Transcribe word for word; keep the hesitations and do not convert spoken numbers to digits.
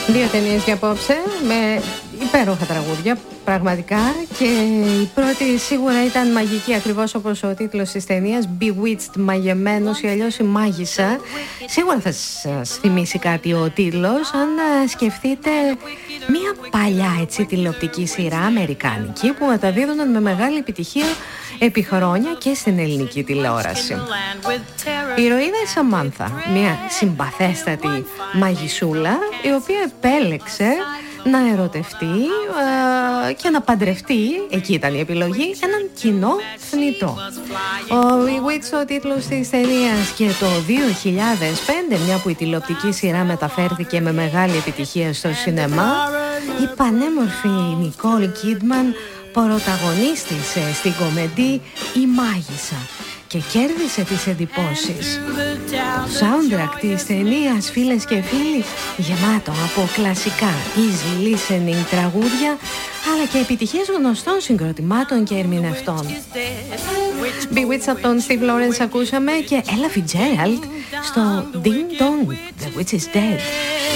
Δύο ταινίες για απόψε με υπέροχα τραγούδια, πραγματικά. Και η πρώτη σίγουρα ήταν μαγική, ακριβώς όπως ο τίτλος της ταινίας, Bewitched, μαγεμένος, ή αλλιώς η μάγισσα. Σίγουρα θα σας θυμίσει κάτι ο τίτλος αν σκεφτείτε μια παλιά έτσι τηλεοπτική σειρά αμερικάνικη που μεταδίδονταν με μεγάλη επιτυχία επί χρόνια και στην ελληνική τηλεόραση. Η ηρωίδα η Σαμάνθα, μια συμπαθέστατη μαγισούλα, η οποία επέλεξε να ερωτευτεί ε, και να παντρευτεί, εκεί ήταν η επιλογή, έναν κοινό θνητό. Ο Bewitched, ο τίτλος της ταινίας, και το δύο χιλιάδες πέντε, μια που η τηλεοπτική σειρά μεταφέρθηκε με μεγάλη επιτυχία στο σινεμά, η πανέμορφη Νικόλ Κίντμαν πρωταγωνίστησε στην κομεντή «Η Μάγισσα» και κέρδισε τις εντυπώσεις. Το soundtrack της ταινίας, φίλες και φίλοι, γεμάτο από κλασικά easy listening τραγούδια, αλλά και επιτυχίες γνωστών συγκροτημάτων και ερμηνευτών. Bewitched από τον Steve Lawrence ακούσαμε, και Ella Fitzgerald στο Ding Dong, The Witch is Dead.